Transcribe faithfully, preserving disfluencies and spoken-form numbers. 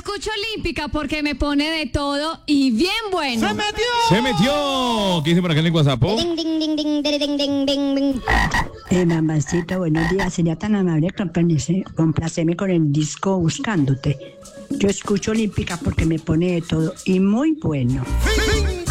escucho Olímpica porque me pone de todo y bien bueno. ¡Se metió! ¡Se metió! ¿Qué dice por acá en el WhatsApp? Ding, ding, ding, ding, ding, ding, ding, ding, ding. Eh, mamacita, buenos días. Sería tan amable complacerme, complacerme con el disco Buscándote. Yo escucho Olímpica porque me pone de todo y muy bueno. ¡Fin!